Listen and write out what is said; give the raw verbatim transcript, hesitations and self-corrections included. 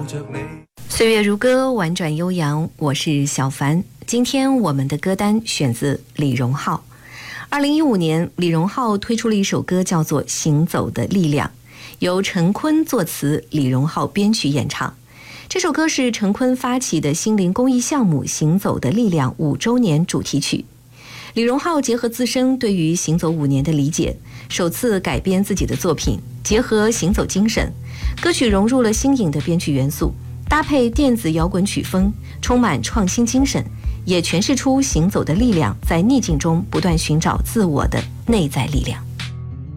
岁月如歌，婉转悠扬，我是小凡。今天我们的歌单选自李荣浩。二零一五年，李荣浩推出了一首歌，叫做《行走的力量》，由陈坤作词，李荣浩编曲演唱。这首歌是陈坤发起的心灵公益项目《行走的力量》五周年主题曲。李荣浩结合自身对于行走五年的理解，首次改编自己的作品，结合行走精神，歌曲融入了新颖的编曲元素，搭配电子摇滚曲风，充满创新精神，也诠释出行走的力量在逆境中不断寻找自我的内在力量。